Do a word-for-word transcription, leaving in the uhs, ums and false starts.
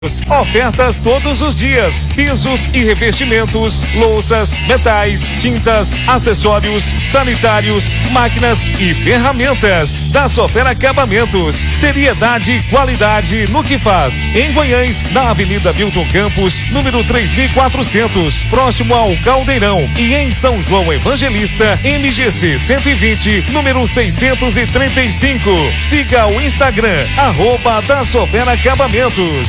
Ofertas todos os dias, pisos e revestimentos, louças, metais, tintas, acessórios, sanitários, máquinas e ferramentas. Da Sofera Acabamentos, seriedade e qualidade no que faz. Em Goiânia, na Avenida Milton Campos, número três mil e quatrocentos, próximo ao Caldeirão. E em São João Evangelista, M G C cento e vinte, número seiscentos e trinta e cinco. Siga o Instagram, arroba da Sofera Acabamentos.